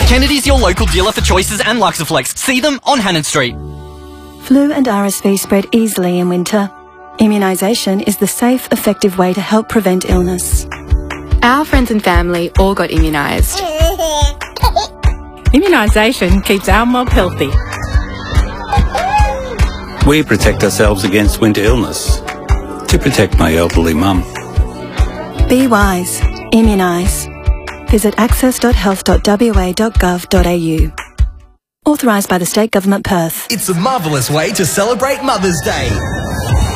Kennedy's your local dealer for choices and Luxaflex. See them on Hannon Street. Flu and RSV spread easily in winter. Immunisation is the safe, effective way to help prevent illness. Our friends and family all got immunised. Immunisation keeps our mob healthy. We protect ourselves against winter illness to protect my elderly mum. Be wise. Immunise. Visit access.health.wa.gov.au. Authorised by the State Government, Perth. It's a marvellous way to celebrate Mother's Day.